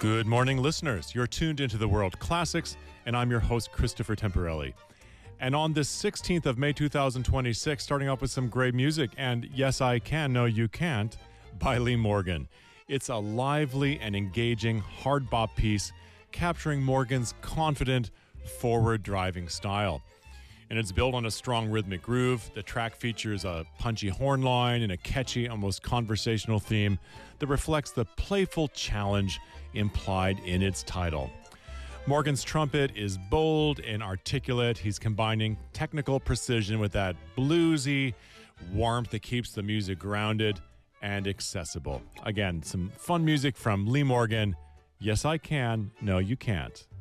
Good morning, listeners. You're tuned into the World Classics, and I'm your host, Christopher Temporelli. And on this 16th of May 2026, starting off with some great music, and Yes, I Can, No, You Can't, by Lee Morgan. It's a lively and engaging hard bop piece capturing Morgan's confident, forward-driving style. And it's built on a strong rhythmic groove. The track features a punchy horn line and a catchy, almost conversational theme that reflects the playful challenge implied in its title. Morgan's trumpet is bold and articulate. He's combining technical precision with that bluesy warmth that keeps the music grounded and accessible. Again, some fun music from Lee Morgan. Yes, I Can. No, You Can't.